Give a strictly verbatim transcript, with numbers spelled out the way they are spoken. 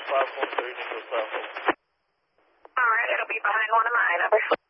five one two, Nico South. All right, it'll be behind one of mine.